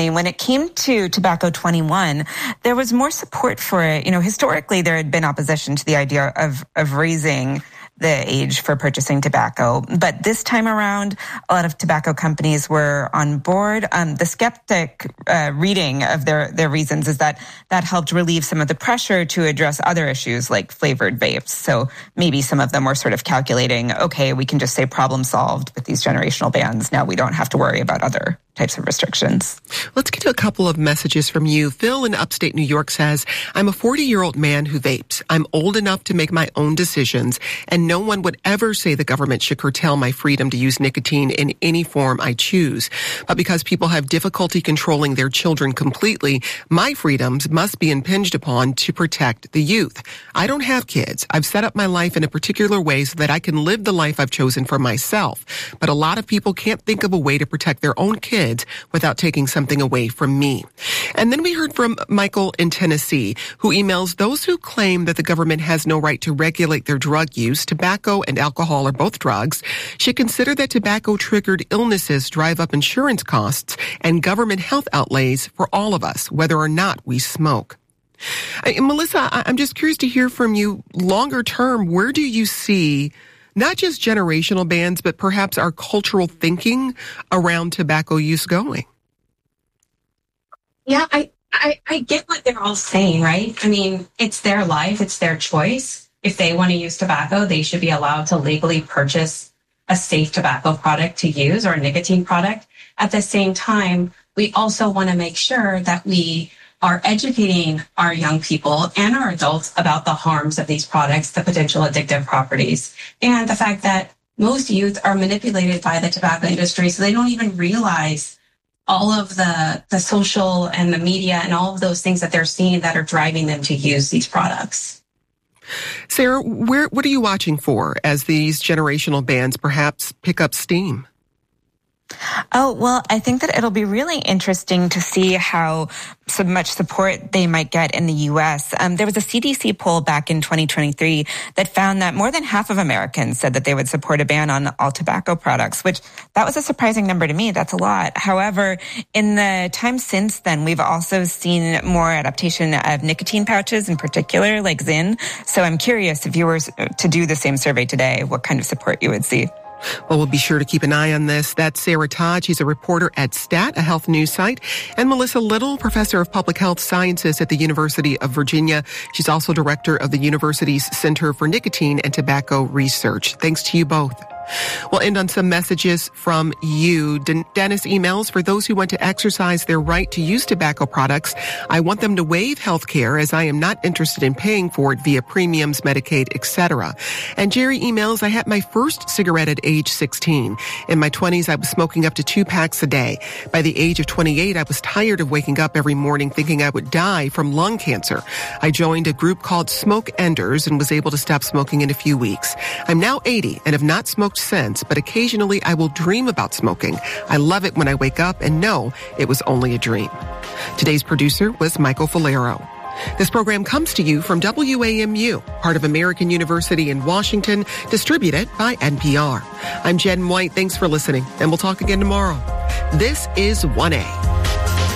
interestingly, when it came to Tobacco 21, there was more support for it. Historically, there had been opposition to the idea of raising the age for purchasing tobacco. But this time around, a lot of tobacco companies were on board. The skeptic reading of their reasons is that helped relieve some of the pressure to address other issues like flavored vapes. So maybe some of them were sort of calculating, okay, we can just say problem solved with these generational bans. Now we don't have to worry about other types of restrictions. Let's get to a couple of messages from you. Phil in upstate New York says, I'm a 40-year-old man who vapes. I'm old enough to make my own decisions, and no one would ever say the government should curtail my freedom to use nicotine in any form I choose. But because people have difficulty controlling their children completely, my freedoms must be impinged upon to protect the youth. I don't have kids. I've set up my life in a particular way so that I can live the life I've chosen for myself. But a lot of people can't think of a way to protect their own kids without taking something away from me. And then we heard from Michael in Tennessee, who emails, those who claim that the government has no right to regulate their drug use, tobacco and alcohol are both drugs, should consider that tobacco-triggered illnesses drive up insurance costs and government health outlays for all of us, whether or not we smoke. Melissa, I'm just curious to hear from you, longer term, where do you see not just generational bans, but perhaps our cultural thinking around tobacco use going? Yeah, I get what they're all saying, right? I mean, it's their life, it's their choice. If they want to use tobacco, they should be allowed to legally purchase a safe tobacco product to use or a nicotine product. At the same time, we also want to make sure that we are educating our young people and our adults about the harms of these products, the potential addictive properties, and the fact that most youth are manipulated by the tobacco industry, so they don't even realize all of the social and the media and all of those things that they're seeing that are driving them to use these products. Sarah, what are you watching for as these generational bans perhaps pick up steam? Oh, well, I think that it'll be really interesting to see how so much support they might get in the U.S. There was a CDC poll back in 2023 that found that more than half of Americans said that they would support a ban on all tobacco products, which that was a surprising number to me. That's a lot. However, in the time since then, we've also seen more adaptation of nicotine pouches in particular, like Zyn. So I'm curious if you were to do the same survey today, what kind of support you would see. Well, we'll be sure to keep an eye on this. That's Sarah Todd. She's a reporter at STAT, a health news site, and Melissa Little, professor of public health sciences at the University of Virginia. She's also director of the university's Center for Nicotine and Tobacco Research. Thanks to you both. We'll end on some messages from you. Dennis emails, for those who want to exercise their right to use tobacco products, I want them to waive health care as I am not interested in paying for it via premiums, Medicaid, etc. And Jerry emails, I had my first cigarette at age 16. In my 20s, I was smoking up to 2 packs a day. By the age of 28, I was tired of waking up every morning thinking I would die from lung cancer. I joined a group called Smoke Enders and was able to stop smoking in a few weeks. I'm now 80 and have not smoked since, but occasionally I will dream about smoking. I love it when I wake up and know it was only a dream. Today's producer was Michael Falero. This program comes to you from WAMU, part of American University in Washington, distributed by NPR. I'm Jen White. Thanks for listening, and we'll talk again tomorrow. This is 1A.